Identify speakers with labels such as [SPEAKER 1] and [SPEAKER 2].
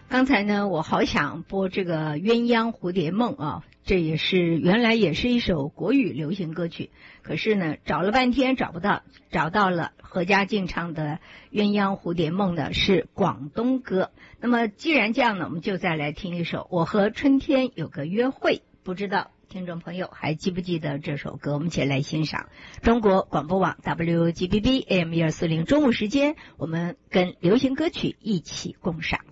[SPEAKER 1] 刚才呢，我好想播这个《鸳鸯蝴蝶梦》啊，这原来也是一首国语流行歌曲，可是呢，找了半天找不到，找到了何家劲唱的《鸳鸯蝴蝶梦》呢，是广东歌。那么既然这样呢，我们就再来听一首《我和春天有个约会》，不知道听众朋友还记不记得这首歌？我们一起来欣赏。中国广播网 WGBB AM 1240，中午时间我们跟流行歌曲一起共赏。